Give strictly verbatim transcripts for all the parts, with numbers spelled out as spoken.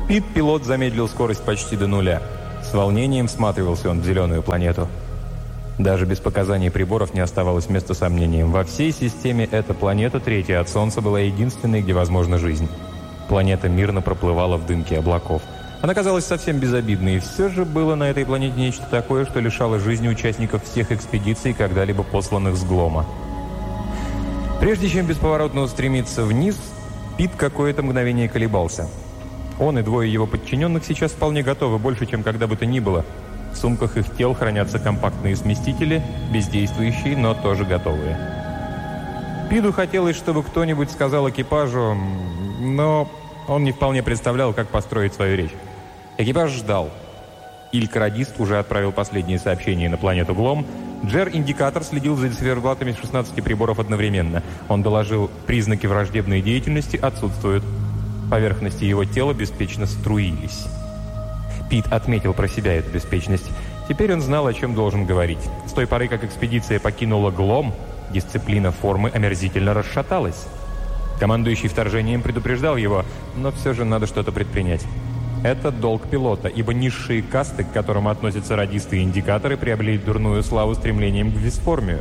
Пит, пилот, замедлил скорость почти до нуля. С волнением всматривался он в зеленую планету. Даже без показаний приборов не оставалось места сомнениям. Во всей системе эта планета, третья от Солнца, была единственной, где возможна жизнь. Планета мирно проплывала в дымке облаков. Она казалась совсем безобидной, и все же было на этой планете нечто такое, что лишало жизни участников всех экспедиций, когда-либо посланных с Глома. Прежде чем бесповоротно устремиться вниз, Пит какое-то мгновение колебался. Он и двое его подчиненных сейчас вполне готовы, больше, чем когда бы то ни было. В сумках их тел хранятся компактные сместители, бездействующие, но тоже готовые. Питу хотелось, чтобы кто-нибудь сказал экипажу, но он не вполне представлял, как построить свою речь. Экипаж ждал. Иль-радист уже отправил последние сообщения на планету Глом. Джер-индикатор следил за циферблатами шестнадцати приборов одновременно. Он доложил, признаки враждебной деятельности отсутствуют. Поверхности его тела беспечно струились. Пит отметил про себя эту беспечность. Теперь он знал, о чем должен говорить. С той поры, как экспедиция покинула Глом, дисциплина формы омерзительно расшаталась. Командующий вторжением предупреждал его, но все же надо что-то предпринять. Это долг пилота, ибо низшие касты, к которым относятся радисты и индикаторы, приобрели дурную славу стремлением к бесформию.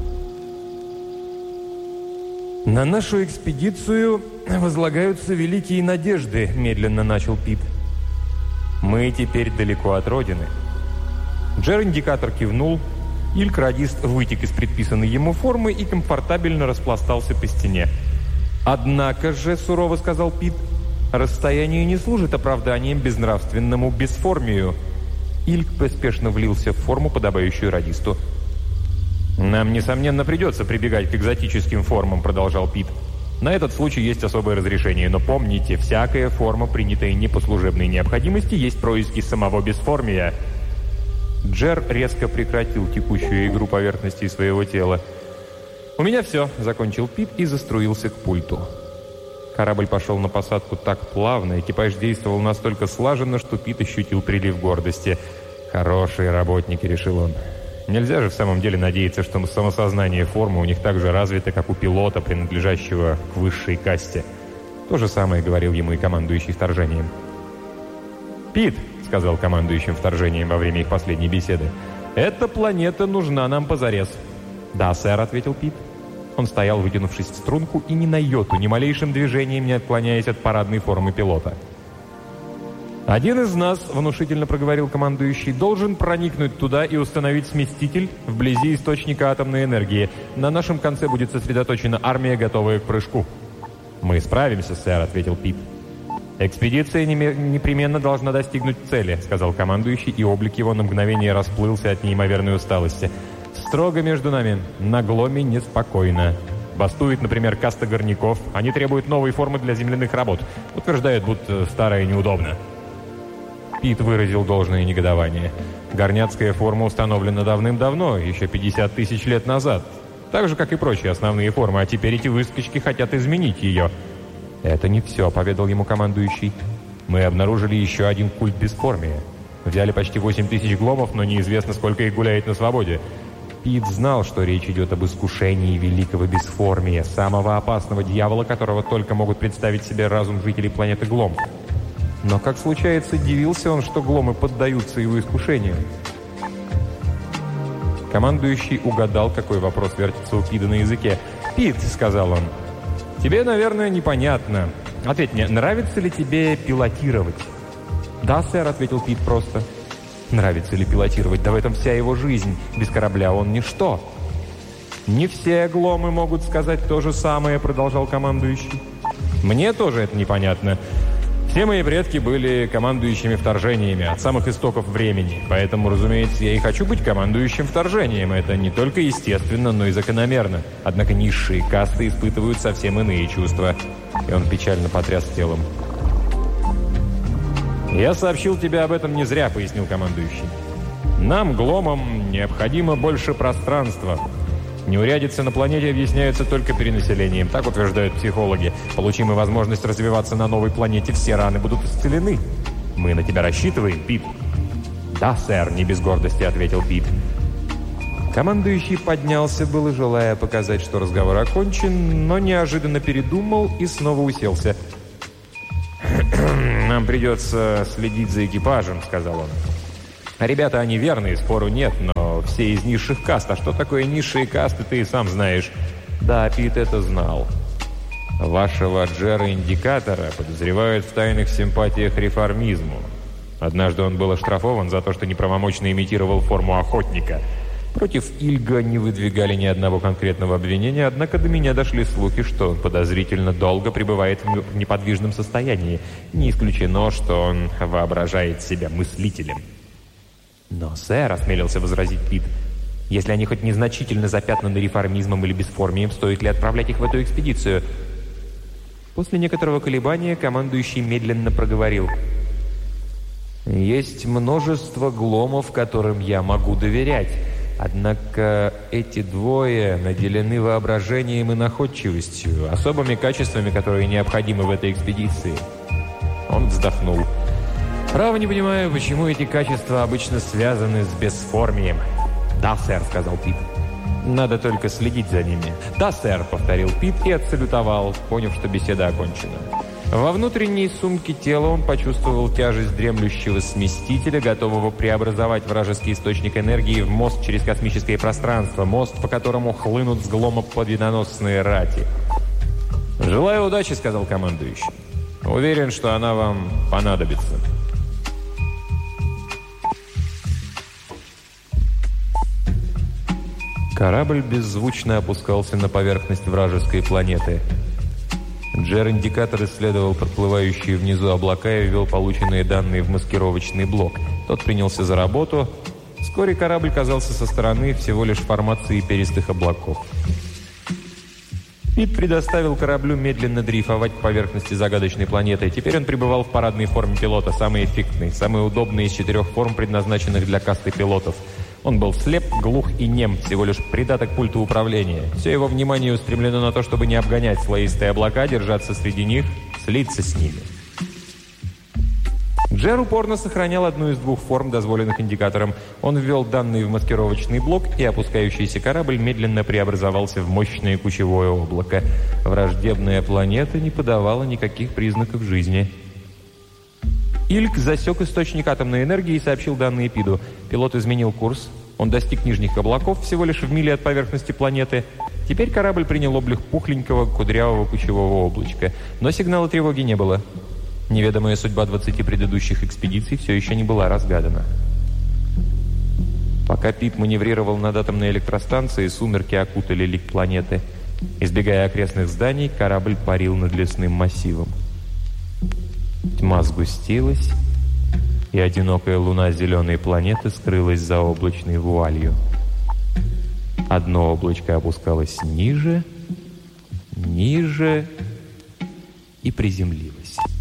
«На нашу экспедицию возлагаются великие надежды», — медленно начал Пит. «Мы теперь далеко от родины». Джер-индикатор кивнул, Иль-радист вытек из предписанной ему формы и комфортабельно распластался по стене. «Однако же», — сурово сказал Пит, — «расстояние не служит оправданием безнравственному бесформию». Ильк поспешно влился в форму, подобающую радисту. «Нам, несомненно, придется прибегать к экзотическим формам», — продолжал Пит. «На этот случай есть особое разрешение, но помните, всякая форма, принятая не по служебной необходимости, есть происки самого бесформия». Джер резко прекратил текущую игру поверхностей своего тела. «У меня все», — закончил Пит и заструился к пульту. Корабль пошел на посадку так плавно, экипаж действовал настолько слаженно, что Пит ощутил прилив гордости. «Хорошие работники», — решил он. Нельзя же в самом деле надеяться, что самосознание формы у них так же развито, как у пилота, принадлежащего к высшей касте. То же самое говорил ему и командующий вторжением. «Пит», — сказал командующим вторжением во время их последней беседы, — «эта планета нужна нам позарез». «Да, сэр», — ответил Пит. Он стоял, вытянувшись в струнку, и ни на йоту, ни малейшим движением не отклоняясь от парадной формы пилота. «Один из нас, — внушительно проговорил командующий, — должен проникнуть туда и установить сместитель вблизи источника атомной энергии. На нашем конце будет сосредоточена армия, готовая к прыжку». «Мы справимся, сэр», — ответил Пит. «Экспедиция непременно должна достигнуть цели», — сказал командующий, и облик его на мгновение расплылся от неимоверной усталости. «Строго между нами. На Гломе неспокойно. Бастует, например, каста горняков. Они требуют новой формы для земляных работ. Утверждают, будто старая неудобна». Пит выразил должное негодование. Горняцкая форма установлена давным-давно, еще пятьдесят тысяч лет назад. Так же, как и прочие основные формы, а теперь эти выскочки хотят изменить ее. «Это не все», — поведал ему командующий. «Мы обнаружили еще один культ бесформия. Взяли почти восемь тысяч гломов, но неизвестно, сколько их гуляет на свободе». Пит знал, что речь идет об искушении великого бесформия, самого опасного дьявола, которого только могут представить себе разум жителей планеты Глом. Но, как случается, дивился он, что гломы поддаются его искушению. Командующий угадал, какой вопрос вертится у Пита на языке. «Пит», — сказал он, — «тебе, наверное, непонятно. Ответь мне, нравится ли тебе пилотировать?» «Да, сэр», — ответил Пит просто. «Нравится ли пилотировать? Да в этом вся его жизнь. Без корабля он ничто». «Не все гломы могут сказать то же самое», — продолжал командующий. «Мне тоже это непонятно. Все мои предки были командующими вторжениями от самых истоков времени. Поэтому, разумеется, я и хочу быть командующим вторжением. Это не только естественно, но и закономерно. Однако низшие касты испытывают совсем иные чувства». И он печально потряс телом. «Я сообщил тебе об этом не зря», — пояснил командующий. «Нам, гломам, необходимо больше пространства. Неурядицы на планете объясняются только перенаселением, так утверждают психологи. Получим мы возможность развиваться на новой планете, все раны будут исцелены. Мы на тебя рассчитываем, Пит». «Да, сэр», — не без гордости ответил Пит. Командующий поднялся, было желая показать, что разговор окончен, но неожиданно передумал и снова уселся. нам придется следить за экипажем», — сказал он. «Ребята, они верные, спору нет, но все из низших каст. А что такое низшие касты, ты и сам знаешь». «Да, Пит это знал». «Вашего Джера-индикатора подозревают в тайных симпатиях реформизму. Однажды он был оштрафован за то, что неправомочно имитировал форму охотника. Против Ильга не выдвигали ни одного конкретного обвинения, однако до меня дошли слухи, что он подозрительно долго пребывает в неподвижном состоянии. Не исключено, что он воображает себя мыслителем». «Но, сэр», — осмелился возразить Пит, — «если они хоть незначительно запятнаны реформизмом или бесформием, стоит ли отправлять их в эту экспедицию?» После некоторого колебания командующий медленно проговорил: «Есть множество гломов, которым я могу доверять. Однако эти двое наделены воображением и находчивостью, особыми качествами, которые необходимы в этой экспедиции». Он вздохнул. «Право не понимаю, почему эти качества обычно связаны с бесформием». «Да, сэр», — сказал Пит. «Надо только следить за ними». «Да, сэр», — повторил Пит и отсалютовал, поняв, что беседа окончена. Во внутренней сумке тела он почувствовал тяжесть дремлющего сместителя, готового преобразовать вражеский источник энергии в мост через космическое пространство, мост, по которому хлынут с глома победоносные рати. «Желаю удачи», — сказал командующий. «Уверен, что она вам понадобится». Корабль беззвучно опускался на поверхность вражеской планеты. Джер-индикатор исследовал проплывающие внизу облака и ввел полученные данные в маскировочный блок. Тот принялся за работу. Вскоре корабль казался со стороны всего лишь формацией перистых облаков. Пит предоставил кораблю медленно дрейфовать к поверхности загадочной планеты. Теперь он пребывал в парадной форме пилота, самой эффектной, самой удобной из четырех форм, предназначенных для касты пилотов. Он был слеп, глух и нем, всего лишь придаток пульту управления. Все его внимание устремлено на то, чтобы не обгонять слоистые облака, держаться среди них, слиться с ними. Джер упорно сохранял одну из двух форм, дозволенных индикатором. Он ввел данные в маскировочный блок, и опускающийся корабль медленно преобразовался в мощное кучевое облако. Враждебная планета не подавала никаких признаков жизни. Ильк засек источник атомной энергии и сообщил данные Пиду. Пилот изменил курс. Он достиг нижних облаков всего лишь в миле от поверхности планеты. Теперь корабль принял облик пухленького, кудрявого кучевого облачка. Но сигнала тревоги не было. Неведомая судьба двадцати предыдущих экспедиций все еще не была разгадана. Пока Пит маневрировал над атомной электростанцией, сумерки окутали лик планеты. Избегая окрестных зданий, корабль парил над лесным массивом. Тьма сгустилась, и одинокая луна зеленой планеты скрылась за облачной вуалью. Одно облачко опускалось ниже, ниже и приземлилось.